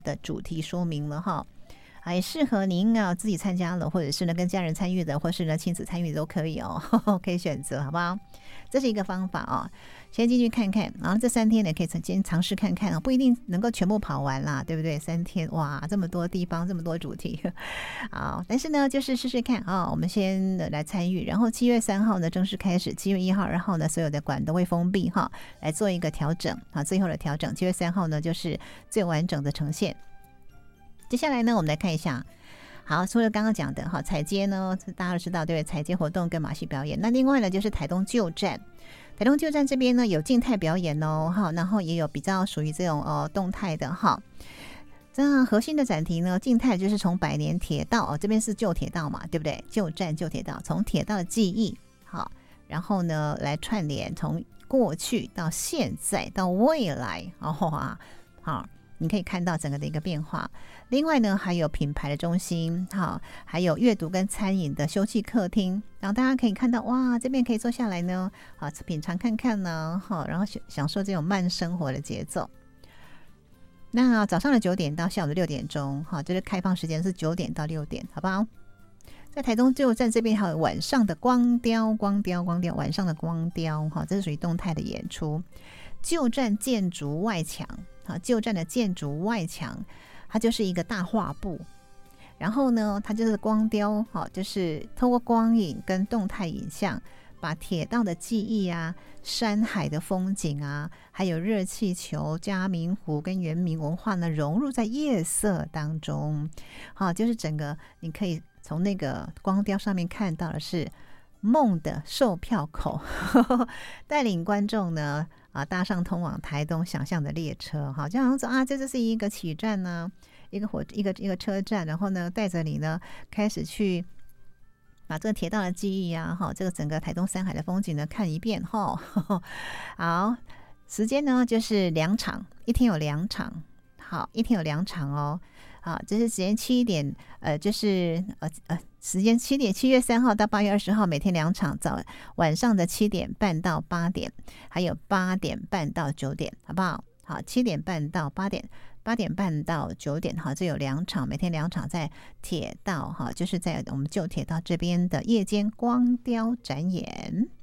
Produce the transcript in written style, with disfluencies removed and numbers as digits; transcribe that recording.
的主题说明了哈。也适合您自己参加了，或者是呢跟家人参与的，或是呢亲子参与的都可以哦，可以选择，好不好？这是一个方法哦，先进去看看，然后这3天呢可以先尝试看看不一定能够全部跑完啦，对不对？3天哇，这么多地方，这么多主题，好，但是呢就是试试看我们先来参与，然后7月3号呢正式开始，7月1号、2号呢所有的馆都会封闭来做一个调整最后的调整，7月3号呢就是最完整的呈现。接下来呢，我们来看一下。好，除了刚刚讲的踩街呢，大家都知道对不对？踩街活动跟马戏表演。那另外呢，就是台东旧站。台东旧站这边呢有静态表演然后也有比较属于这种动态的这核心的展题呢，静态就是从百年铁道这边是旧铁道嘛，对不对？旧站旧铁道，从铁道的记忆然后呢来串联，从过去到现在到未来你可以看到整个的一个变化。另外呢，还有品牌的中心，还有阅读跟餐饮的休憩客厅，然后大家可以看到，哇，这边可以坐下来呢，品尝看看呢，然后享受这种慢生活的节奏。那早上的9点到下午的6点钟，就是开放时间是9点到6点，好不好？在台东旧站这边还有晚上的光雕，晚上的光雕，这是属于动态的演出。旧站建筑外墙，旧站的建筑外墙，它就是一个大画布，然后呢，它就是光雕，就是透过光影跟动态影像，把铁道的记忆山海的风景还有热气球、嘉明湖跟原民文化呢，融入在夜色当中。就是整个你可以从那个光雕上面看到的是梦的售票口，带领观众呢搭上通往台东想象的列车，就好像说这就是一个起站呢，一个车站，然后呢带着你呢开始去把这个铁道的记忆这个整个台东山海的风景呢看一遍好，时间呢就是2场，一天有2场，好，一天有2场哦。这是时间7点，就是时间7月3号到8月20号，每天2场，晚上的7点半到8点，还有8点半到9点，好不好？好，7点半到8点，8点半到9点，这有2场，每天2场，在铁道就是在我们旧铁道这边的夜间光雕展演。